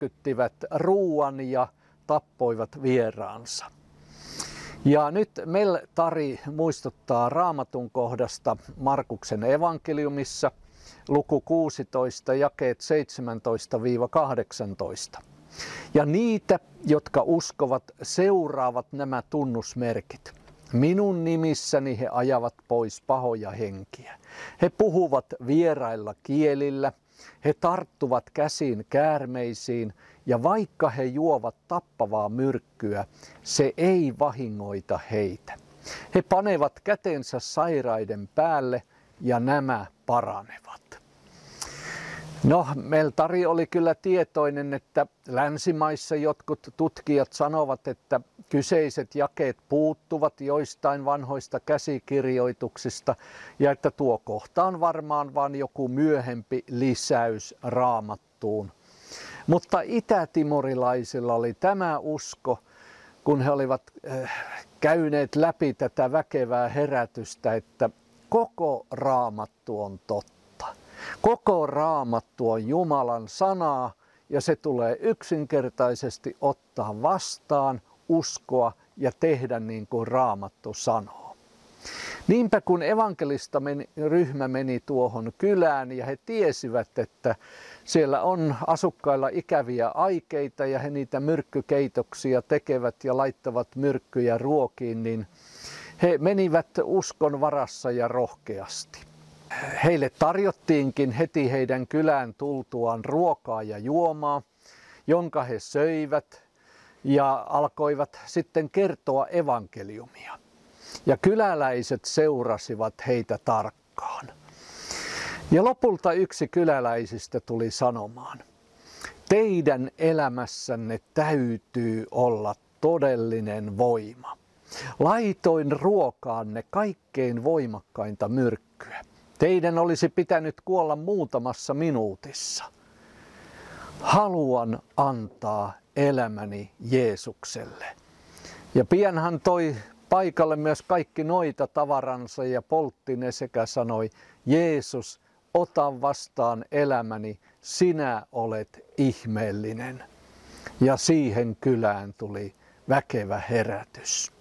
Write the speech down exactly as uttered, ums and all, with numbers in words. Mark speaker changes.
Speaker 1: järkyttivät ruuan ja tappoivat vieraansa. Ja nyt Meltari muistuttaa Raamatun kohdasta Markuksen evankeliumissa, luku kuusitoista, jakeet seitsemäntoista kahdeksantoista. Ja niitä, jotka uskovat, seuraavat nämä tunnusmerkit. Minun nimissäni he ajavat pois pahoja henkiä. He puhuvat vierailla kielillä, he tarttuvat käsiin käärmeisiin, ja vaikka he juovat tappavaa myrkkyä, se ei vahingoita heitä. He panevat kätensä sairaiden päälle, ja nämä paranevat. No, Meltari oli kyllä tietoinen, että länsimaissa jotkut tutkijat sanovat, että kyseiset jakeet puuttuvat joistain vanhoista käsikirjoituksista ja että tuo kohta on varmaan vain joku myöhempi lisäys Raamattuun. Mutta itätimorilaisilla oli tämä usko, kun he olivat käyneet läpi tätä väkevää herätystä, että koko Raamattu on totta. Koko Raamattu on Jumalan sanaa ja se tulee yksinkertaisesti ottaa vastaan, uskoa ja tehdä niin kuin Raamattu sanoo. Niinpä kun evankelista meni, ryhmä meni tuohon kylään ja he tiesivät, että siellä on asukkailla ikäviä aikeita ja he niitä myrkkykeitoksia tekevät ja laittavat myrkkyjä ruokiin, niin he menivät uskon varassa ja rohkeasti. Heille tarjottiinkin heti heidän kylään tultuaan ruokaa ja juomaa, jonka he söivät ja alkoivat sitten kertoa evankeliumia. Ja kyläläiset seurasivat heitä tarkkaan. Ja lopulta yksi kyläläisistä tuli sanomaan, teidän elämässänne täytyy olla todellinen voima. Laitoin ruokaanne kaikkein voimakkainta myrkkyä. Teidän olisi pitänyt kuolla muutamassa minuutissa. Haluan antaa elämäni Jeesukselle. Ja pian hän toi paikalle myös kaikki noita tavaransa ja poltti ne sekä sanoi, Jeesus, ota vastaan elämäni, sinä olet ihmeellinen. Ja siihen kylään tuli väkevä herätys.